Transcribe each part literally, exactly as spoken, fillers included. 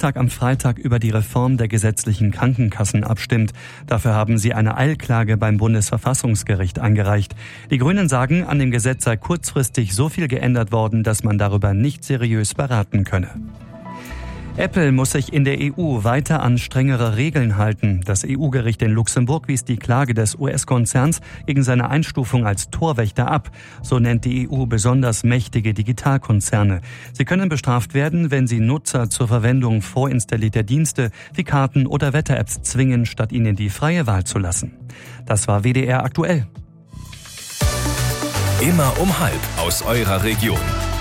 Bundestag am Freitag über die Reform der gesetzlichen Krankenkassen abstimmt. Dafür haben sie eine Eilklage beim Bundesverfassungsgericht eingereicht. Die Grünen sagen, an dem Gesetz sei kurzfristig so viel geändert worden, dass man darüber nicht seriös beraten könne. Apple muss sich in der E U weiter an strengere Regeln halten. Das E U-Gericht in Luxemburg wies die Klage des U S-Konzerns gegen seine Einstufung als Torwächter ab. So nennt die E U besonders mächtige Digitalkonzerne. Sie können bestraft werden, wenn sie Nutzer zur Verwendung vorinstallierter Dienste wie Karten oder Wetter-Apps zwingen, statt ihnen die freie Wahl zu lassen. Das war W D R aktuell. Immer um halb aus eurer Region.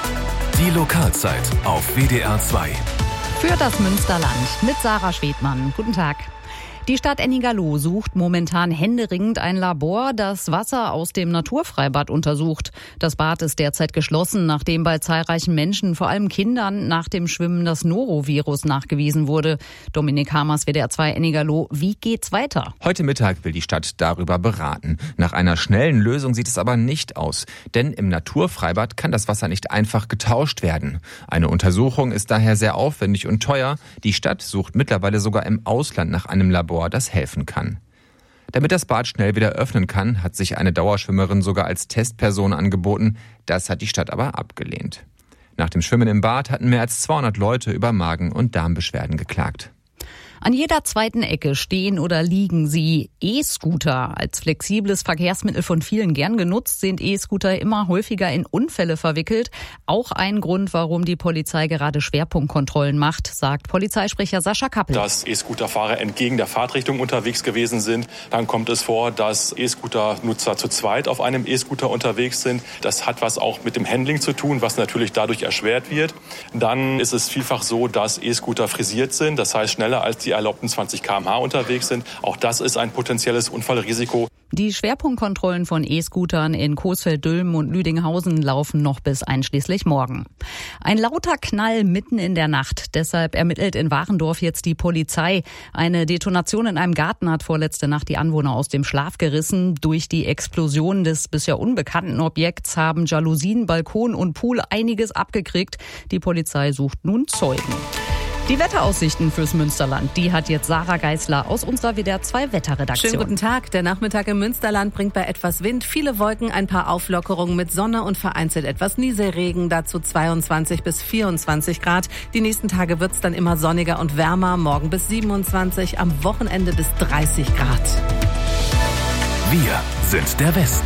Die Lokalzeit auf W D R zwei. Für das Münsterland mit Sarah Schwedmann. Guten Tag. Die Stadt Ennigerloh sucht momentan händeringend ein Labor, das Wasser aus dem Naturfreibad untersucht. Das Bad ist derzeit geschlossen, nachdem bei zahlreichen Menschen, vor allem Kindern, nach dem Schwimmen das Norovirus nachgewiesen wurde. Dominik Hamers, W D R zwei Ennigerloh. Wie geht's weiter? Heute Mittag will die Stadt darüber beraten. Nach einer schnellen Lösung sieht es aber nicht aus. Denn im Naturfreibad kann das Wasser nicht einfach getauscht werden. Eine Untersuchung ist daher sehr aufwendig und teuer. Die Stadt sucht mittlerweile sogar im Ausland nach einem Labor, das helfen kann. Damit das Bad schnell wieder öffnen kann, hat sich eine Dauerschwimmerin sogar als Testperson angeboten. Das hat die Stadt aber abgelehnt. Nach dem Schwimmen im Bad hatten mehr als zweihundert Leute über Magen- und Darmbeschwerden geklagt. An jeder zweiten Ecke stehen oder liegen sie. E-Scooter. Als flexibles Verkehrsmittel von vielen gern genutzt, sind E-Scooter immer häufiger in Unfälle verwickelt. Auch ein Grund, warum die Polizei gerade Schwerpunktkontrollen macht, sagt Polizeisprecher Sascha Kappel. Dass E-Scooter-Fahrer entgegen der Fahrtrichtung unterwegs gewesen sind. Dann kommt es vor, dass E-Scooter-Nutzer zu zweit auf einem E-Scooter unterwegs sind. Das hat was auch mit dem Handling zu tun, was natürlich dadurch erschwert wird. Dann ist es vielfach so, dass E-Scooter frisiert sind. Das heißt, schneller als die erlaubten zwanzig Kilometer pro Stunde unterwegs sind. Auch das ist ein potenzielles Unfallrisiko. Die Schwerpunktkontrollen von E-Scootern in Coesfeld-Dülmen und Lüdinghausen laufen noch bis einschließlich morgen. Ein lauter Knall mitten in der Nacht. Deshalb ermittelt in Warendorf jetzt die Polizei. Eine Detonation in einem Garten hat vorletzte Nacht die Anwohner aus dem Schlaf gerissen. Durch die Explosion des bisher unbekannten Objekts haben Jalousien, Balkon und Pool einiges abgekriegt. Die Polizei sucht nun Zeugen. Die Wetteraussichten fürs Münsterland, die hat jetzt Sarah Geisler aus unserer W D R zwei Wetterredaktion. Schönen guten Tag. Der Nachmittag im Münsterland bringt bei etwas Wind viele Wolken, ein paar Auflockerungen mit Sonne und vereinzelt etwas Nieselregen, dazu zweiundzwanzig bis vierundzwanzig Grad. Die nächsten Tage wird's dann immer sonniger und wärmer, morgen bis siebenundzwanzig, am Wochenende bis dreißig Grad. Wir sind der Westen.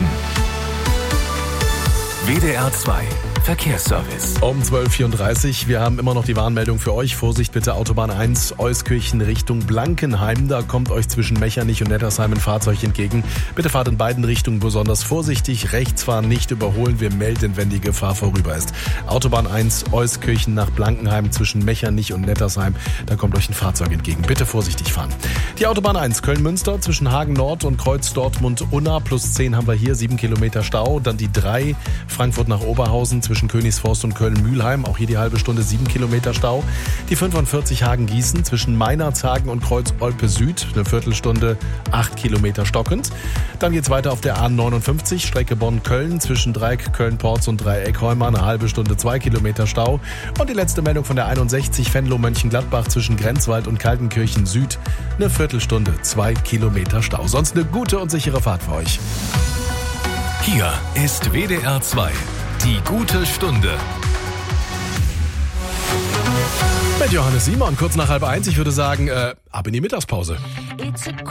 W D R zwei Verkehrsservice. Um zwölf Uhr vierunddreißig. Wir haben immer noch die Warnmeldung für euch. Vorsicht bitte, Autobahn eins, Euskirchen Richtung Blankenheim. Da kommt euch zwischen Mechernich und Nettersheim ein Fahrzeug entgegen. Bitte fahrt in beiden Richtungen besonders vorsichtig. Rechts fahren, nicht überholen. Wir melden, wenn die Gefahr vorüber ist. Autobahn eins, Euskirchen nach Blankenheim zwischen Mechernich und Nettersheim. Da kommt euch ein Fahrzeug entgegen. Bitte vorsichtig fahren. Die Autobahn eins, Köln-Münster zwischen Hagen Nord und Kreuz Dortmund-Unna. Plus zehn haben wir hier, sieben Kilometer Stau. Dann die drei, Frankfurt nach Oberhausen zwischen Königsforst und Köln-Mühlheim, auch hier die halbe Stunde, sieben Kilometer Stau. Die fünfundvierzig Hagen-Gießen zwischen Meinerzhagen und Kreuz-Olpe Süd, eine Viertelstunde, acht Kilometer stockend. Dann geht's weiter auf der A neunundfünfzig, Strecke Bonn-Köln zwischen Dreieck Köln-Porz und Dreieck-Heuma, eine halbe Stunde, zwei Kilometer Stau. Und die letzte Meldung von der einundsechzig, Venlo-Mönchengladbach zwischen Grenzwald und Kaltenkirchen Süd, eine Viertelstunde, zwei Kilometer Stau. Sonst eine gute und sichere Fahrt für euch. Hier ist W D R zwei. Die gute Stunde. Mit Johannes Simon, kurz nach halb eins. Ich würde sagen, äh, ab in die Mittagspause.